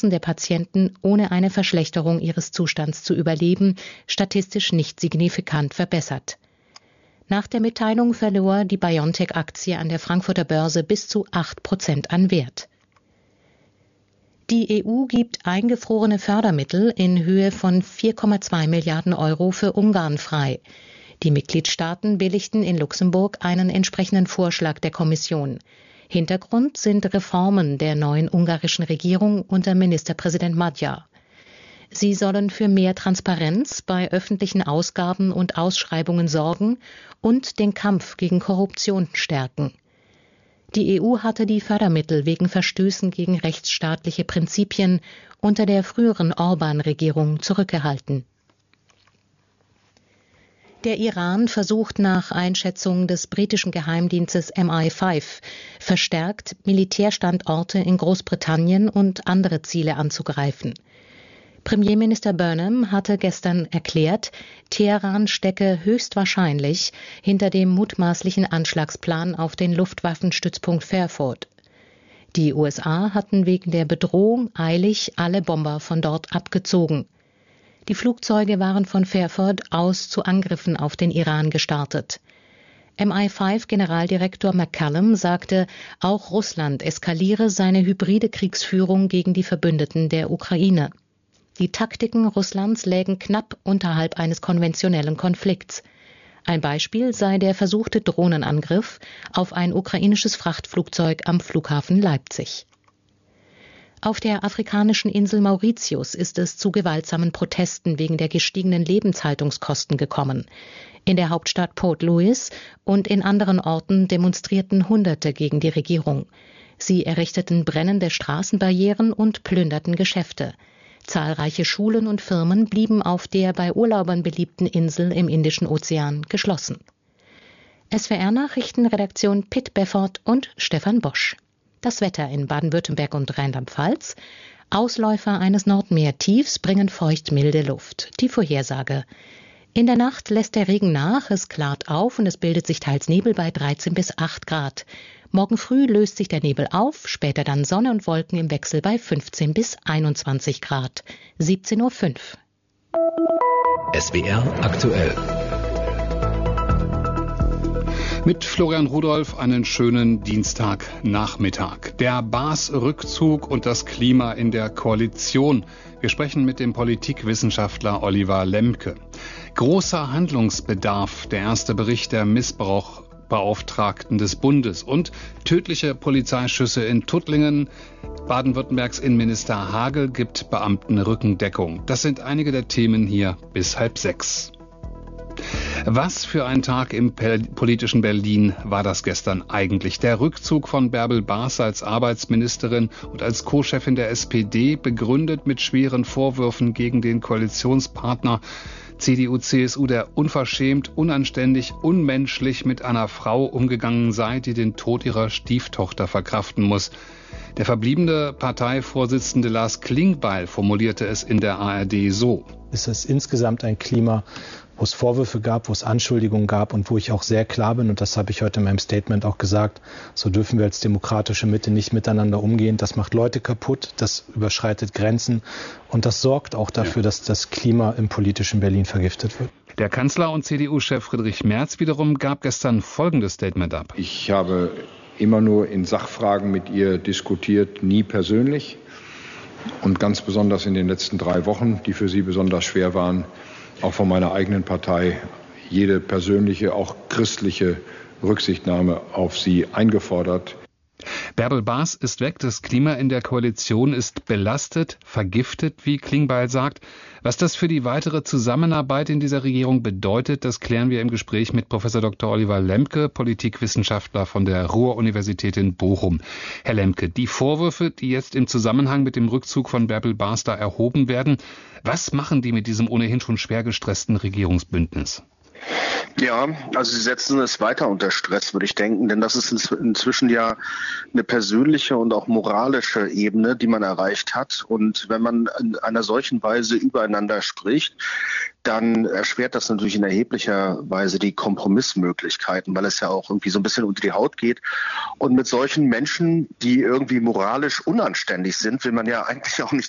Chancen der Patienten, ohne eine Verschlechterung ihres Zustands zu überleben, statistisch nicht signifikant verbessert. Nach der Mitteilung verlor die BioNTech-Aktie an der Frankfurter Börse bis zu 8% an Wert. Die EU gibt eingefrorene Fördermittel in Höhe von 4,2 Milliarden Euro für Ungarn frei. Die Mitgliedstaaten billigten in Luxemburg einen entsprechenden Vorschlag der Kommission. Hintergrund sind Reformen der neuen ungarischen Regierung unter Ministerpräsident Magyar. Sie sollen für mehr Transparenz bei öffentlichen Ausgaben und Ausschreibungen sorgen und den Kampf gegen Korruption stärken. Die EU hatte die Fördermittel wegen Verstößen gegen rechtsstaatliche Prinzipien unter der früheren Orbán-Regierung zurückgehalten. Der Iran versucht nach Einschätzung des britischen Geheimdienstes MI5 verstärkt Militärstandorte in Großbritannien und andere Ziele anzugreifen. Premierminister Burnham hatte gestern erklärt, Teheran stecke höchstwahrscheinlich hinter dem mutmaßlichen Anschlagsplan auf den Luftwaffenstützpunkt Fairford. Die USA hatten wegen der Bedrohung eilig alle Bomber von dort abgezogen. Die Flugzeuge waren von Fairford aus zu Angriffen auf den Iran gestartet. MI5-Generaldirektor McCallum sagte, auch Russland eskaliere seine hybride Kriegsführung gegen die Verbündeten der Ukraine. Die Taktiken Russlands lägen knapp unterhalb eines konventionellen Konflikts. Ein Beispiel sei der versuchte Drohnenangriff auf ein ukrainisches Frachtflugzeug am Flughafen Leipzig. Auf der afrikanischen Insel Mauritius ist es zu gewaltsamen Protesten wegen der gestiegenen Lebenshaltungskosten gekommen. In der Hauptstadt Port Louis und in anderen Orten demonstrierten Hunderte gegen die Regierung. Sie errichteten brennende Straßenbarrieren und plünderten Geschäfte. Zahlreiche Schulen und Firmen blieben auf der bei Urlaubern beliebten Insel im Indischen Ozean geschlossen. SWR-Nachrichtenredaktion Pitt Beffert und Stefan Bosch. Das Wetter in Baden-Württemberg und Rheinland-Pfalz. Ausläufer eines Nordmeertiefs bringen feucht-milde Luft. Die Vorhersage. In der Nacht lässt der Regen nach, es klart auf und es bildet sich teils Nebel bei 13 bis 8 Grad. Morgen früh löst sich der Nebel auf, später dann Sonne und Wolken im Wechsel bei 15 bis 21 Grad. 17:05 Uhr. SWR aktuell. Mit Florian Rudolph einen schönen Dienstagnachmittag. Der Baas-Rückzug und das Klima in der Koalition. Wir sprechen mit dem Politikwissenschaftler Lemke. Großer Handlungsbedarf, der erste Bericht der Missbrauchbeauftragten des Bundes und tödliche Polizeischüsse in Tuttlingen. Baden-Württembergs Innenminister Hagel gibt Beamten Rückendeckung. Das sind einige der Themen hier bis 5:30. Was für ein Tag im politischen Berlin war das gestern eigentlich? Der Rückzug von Bärbel Baas als Arbeitsministerin und als Co-Chefin der SPD, begründet mit schweren Vorwürfen gegen den Koalitionspartner CDU, CSU, der unverschämt, unanständig, unmenschlich mit einer Frau umgegangen sei, die den Tod ihrer Stieftochter verkraften muss. Der verbliebene Parteivorsitzende Lars Klingbeil formulierte es in der ARD so: Es ist insgesamt ein Klima, wo es Vorwürfe gab, wo es Anschuldigungen gab und wo ich auch sehr klar bin, und das habe ich heute in meinem Statement auch gesagt, so dürfen wir als demokratische Mitte nicht miteinander umgehen. Das macht Leute kaputt, das überschreitet Grenzen und das sorgt auch dafür, dass das Klima im politischen Berlin vergiftet wird. Der Kanzler und CDU-Chef Friedrich Merz wiederum gab gestern folgendes Statement ab. Ich habe immer nur in Sachfragen mit ihr diskutiert, nie persönlich. Und ganz besonders in den letzten 3 Wochen, die für sie besonders schwer waren, auch von meiner eigenen Partei jede persönliche, auch christliche Rücksichtnahme auf sie eingefordert. Bärbel Baas ist weg, das Klima in der Koalition ist belastet, vergiftet, wie Klingbeil sagt. Was das für die weitere Zusammenarbeit in dieser Regierung bedeutet, das klären wir im Gespräch mit Professor Dr. Oliver Lemke, Politikwissenschaftler von der Ruhr-Universität in Bochum. Herr Lemke, die Vorwürfe, die jetzt im Zusammenhang mit dem Rückzug von Bärbel Baas da erhoben werden, was machen die mit diesem ohnehin schon schwer gestressten Regierungsbündnis? Ja, also sie setzen es weiter unter Stress, würde ich denken, denn das ist inzwischen ja eine persönliche und auch moralische Ebene, die man erreicht hat. Und wenn man in einer solchen Weise übereinander spricht, dann erschwert das natürlich in erheblicher Weise die Kompromissmöglichkeiten, weil es ja auch irgendwie so ein bisschen unter die Haut geht. Und mit solchen Menschen, die irgendwie moralisch unanständig sind, will man ja eigentlich auch nicht